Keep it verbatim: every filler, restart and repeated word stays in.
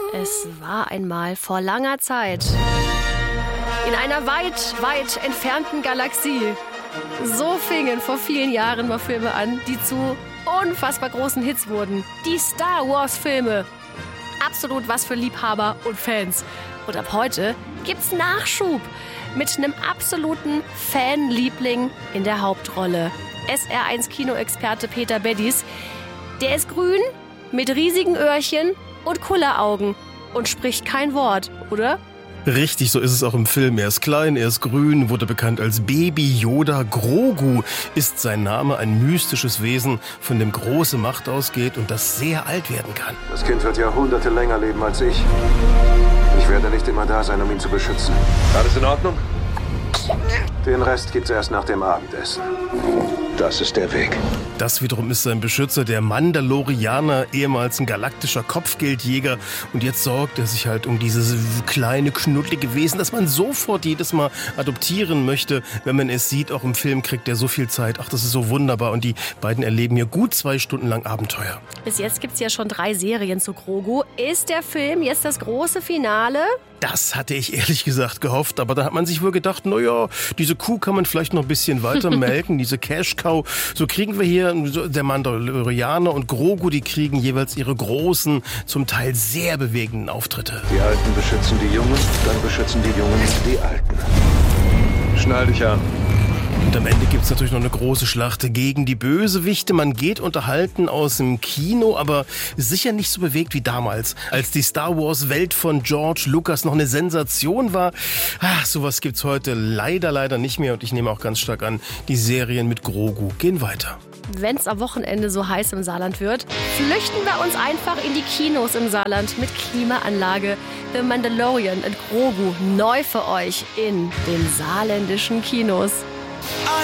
Es war einmal vor langer Zeit in einer weit, weit entfernten Galaxie. So fingen vor vielen Jahren mal Filme an, die zu unfassbar großen Hits wurden. Die Star Wars Filme. Absolut was für Liebhaber und Fans. Und ab heute gibt's Nachschub mit einem absoluten Fanliebling in der Hauptrolle. S R eins Kinoexperte Peter Beddies. Der ist grün, mit riesigen Öhrchen und Kulleraugen und spricht kein Wort, oder? Richtig, so ist es auch im Film. Er ist klein, er ist grün, wurde bekannt als Baby Yoda. Grogu ist sein Name, ein mystisches Wesen, von dem große Macht ausgeht und das sehr alt werden kann. Das Kind wird Jahrhunderte länger leben als ich. Ich werde nicht immer da sein, um ihn zu beschützen. Alles in Ordnung? Den Rest gibt's erst nach dem Abendessen. Das ist der Weg. Das wiederum ist sein Beschützer, der Mandalorianer, ehemals ein galaktischer Kopfgeldjäger. Und jetzt sorgt er sich halt um dieses kleine, knuddelige Wesen, das man sofort jedes Mal adoptieren möchte, wenn man es sieht. Auch im Film kriegt er so viel Zeit. Ach, das ist so wunderbar. Und die beiden erleben hier gut zwei Stunden lang Abenteuer. Bis jetzt gibt's ja schon drei Serien zu Grogu. Ist der Film jetzt das große Finale? Das hatte ich ehrlich gesagt gehofft, aber da hat man sich wohl gedacht, naja, diese Kuh kann man vielleicht noch ein bisschen weiter melken, diese Cash-Cow. So kriegen wir hier, der Mandalorianer und Grogu, die kriegen jeweils ihre großen, zum Teil sehr bewegenden Auftritte. Die Alten beschützen die Jungen, dann beschützen die Jungen die Alten. Schnall dich an. Und am Ende gibt's natürlich noch eine große Schlacht gegen die Bösewichte. Man geht unterhalten aus dem Kino, aber sicher nicht so bewegt wie damals, als die Star Wars Welt von George Lucas noch eine Sensation war. Ach, sowas gibt's heute leider, leider nicht mehr. Und ich nehme auch ganz stark an, die Serien mit Grogu gehen weiter. Wenn es am Wochenende so heiß im Saarland wird, flüchten wir uns einfach in die Kinos im Saarland mit Klimaanlage. The Mandalorian und Grogu neu für euch in den saarländischen Kinos.